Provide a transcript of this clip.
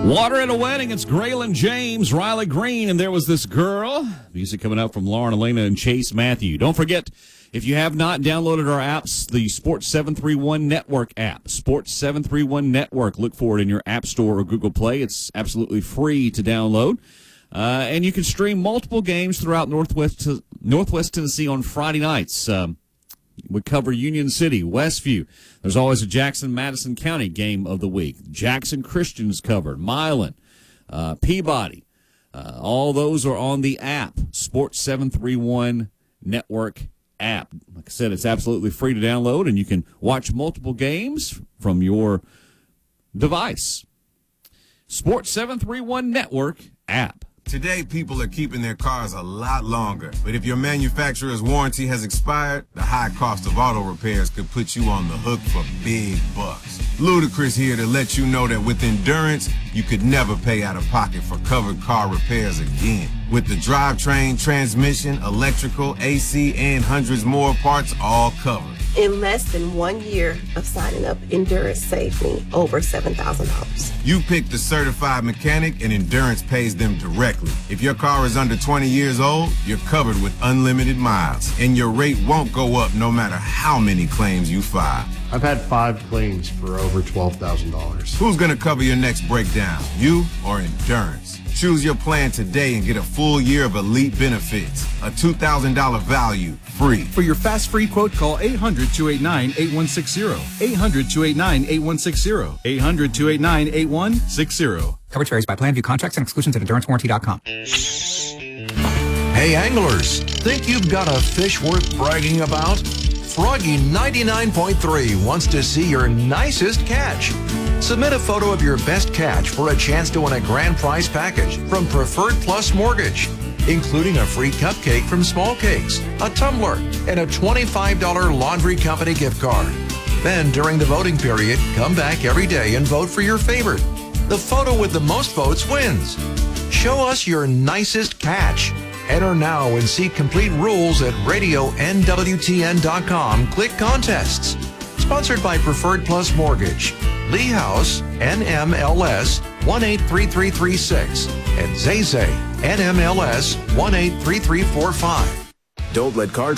Water at a Wedding. It's Graylin James, Riley Green, and There Was This Girl. Music coming up from Lauren Elena and Chase Matthew. Don't forget, if you have not downloaded our apps, the Sports 731 Network app, Sports 731 Network. Look for it in your App Store or Google Play. It's absolutely free to download. And you can stream multiple games throughout Northwest Tennessee on Friday nights. We cover Union City, Westview. There's always a Jackson-Madison County game of the week. Jackson Christian's covered, Milan, Peabody. All those are on the app, Sports 731 Network app. Like I said, it's absolutely free to download, and you can watch multiple games from your device. Sports 731 Network app. Today, people are keeping their cars a lot longer. But if your manufacturer's warranty has expired, the high cost of auto repairs could put you on the hook for big bucks. Ludacris here to let you know that with Endurance, you could never pay out of pocket for covered car repairs again. With the drivetrain, transmission, electrical, AC, and hundreds more parts all covered. In less than 1 year of signing up, Endurance saved me over $7,000. You pick the certified mechanic and Endurance pays them directly. If your car is under 20 years old, you're covered with unlimited miles, and your rate won't go up no matter how many claims you file. I've had 5 claims for over $12,000. Who's going to cover your next breakdown, you or Endurance? Choose your plan today and get a full year of elite benefits. A $2,000 value, free. For your fast free quote, call 800-289-8160. 800-289-8160. 800-289-8160. Coverage varies by plan. View contracts and exclusions at EnduranceWarranty.com. Hey anglers, think you've got a fish worth bragging about? Froggy 99.3 wants to see your nicest catch. Submit a photo of your best catch for a chance to win a grand prize package from Preferred Plus Mortgage, including a free cupcake from Small Cakes, a tumbler, and a $25 laundry company gift card. Then, during the voting period, come back every day and vote for your favorite. The photo with the most votes wins. Show us your nicest catch. Enter now and see complete rules at radionwtn.com. Click Contests. Sponsored by Preferred Plus Mortgage, Lee House, NMLS 183336, and Zay NMLS 183345. Don't let car